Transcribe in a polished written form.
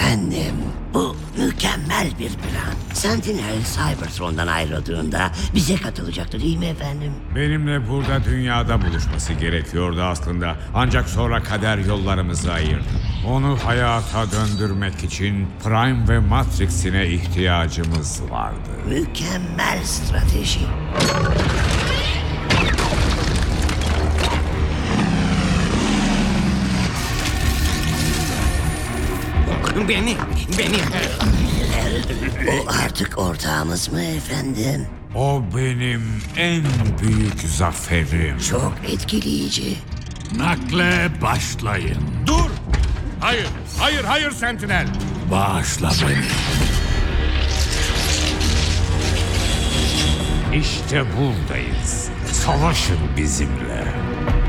Efendim, bu mükemmel bir plan. Sentinel Cybertron'dan ayrıldığında bize katılacaktı değil mi efendim? Benimle burada dünyada buluşması gerekiyordu aslında. Ancak sonra kader yollarımızı ayırdı. Onu hayata döndürmek için Prime ve Matrix'ine ihtiyacımız vardı. Mükemmel strateji. Beni. O artık ortağımız mı efendim? O benim en büyük zaferim. Çok etkileyici. Nakle başlayın. Dur! Hayır Sentinel! Bağışla beni. İşte buradayız. Savaşın bizimle.